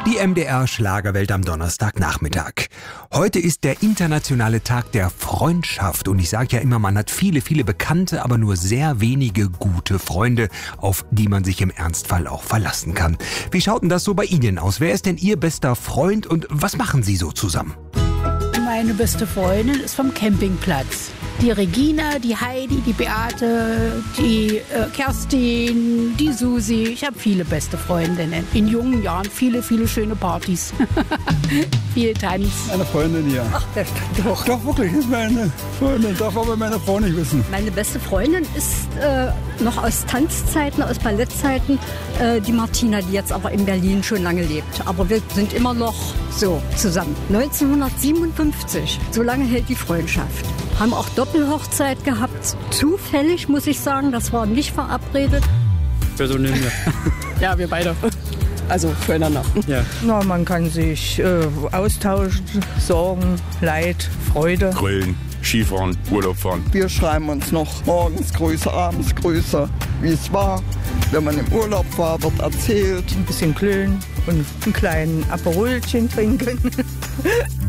Die MDR Schlagerwelt am Donnerstagnachmittag. Heute ist der internationale Tag der Freundschaft und ich sage ja immer, man hat viele, viele Bekannte, aber nur sehr wenige gute Freunde, auf die man sich im Ernstfall auch verlassen kann. Wie schaut denn das so bei Ihnen aus? Wer ist denn Ihr bester Freund und was machen Sie so zusammen? Meine beste Freundin ist vom Campingplatz. Die Regina, die Heidi, die Beate, die Kerstin, die Susi. Ich habe viele beste Freundinnen. In jungen Jahren viele, viele schöne Partys. Viel Tanz. Eine Freundin, ja. Ach, das stimmt doch. Doch, wirklich, ist meine Freundin. Darf aber meine Frau nicht wissen. Meine beste Freundin ist noch aus Tanzzeiten, aus Ballettzeiten, die Martina, die jetzt aber in Berlin schon lange lebt. Aber wir sind immer noch so zusammen. 1957, so lange hält die Freundschaft. Haben auch Doppelhochzeit gehabt. Zufällig, muss ich sagen, das war nicht verabredet. Personen, ja. Ja, wir beide. Also füreinander. Ja. Na, man kann sich austauschen, Sorgen, Leid, Freude. Grillen, Skifahren, Urlaub fahren. Wir schreiben uns noch morgens Grüße, abends Grüße, wie es war. Wenn man im Urlaub war, wird erzählt. Ein bisschen klönen und einen kleinen Aperolchen trinken.